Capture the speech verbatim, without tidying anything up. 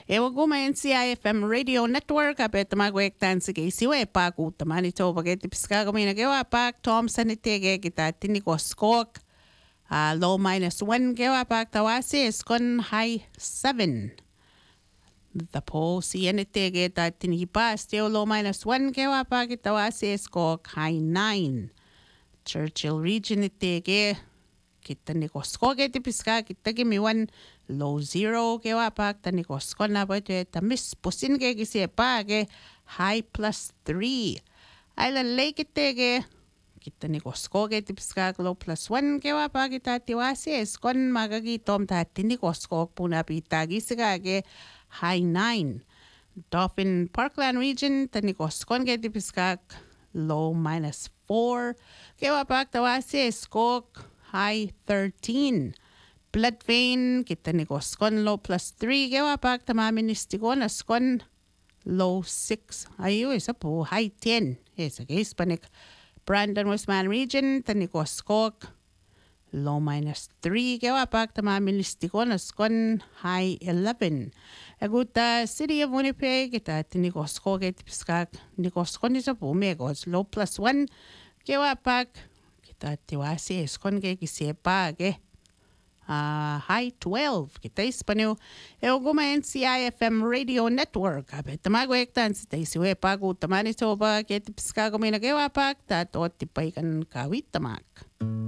Ewa guma N C I F M Radio Network apet magwek tan sige siwe pa ku tamani to bageti piskago mina gewa pak Thompson itege kita tini ko skok uh, low minus one gewa pak tawasi skon high seven. The pole si itege ta tini pa still low minus one gewa pak tawasi skok high nine. Churchill region itege kita ni kosko ke tipiska kita ke miwan low zero ke wapak ta ni kosko na ba te tamis pusin ke kisi pa ke high plus three ay la lake te ke kita ni kosko ke tipiska low plus one ke wapak kita tiwasi eskon magagi tom ta tini kosko puna pita gisika ke high nine. Dauphin Parkland region ta ni kosko ke tipiska low minus four ke wapak tawasi eskok high thirteen. Blood vein, kita ni koskon low plus three. Gawa pak tamaministikon askon low six. Ayo, isa po high ten. Yes, okay, Hispanic. Brandon Westman region, tani koskok low minus three. Gawa pak tamaministikon askon high eleven. Aguta City of Winnipeg, kita tini koskok et piskak. Ni koskon isa po megos low plus one. Gawa pak kita tiwasi eskon ke kisipa ke uh, high twelve kita Hispano e guma N C I F M Radio Network abe tamago ektan sita isiwe pagu tamani soba ke tipska gumina ke wapak ta to tipay kan kawit tamak.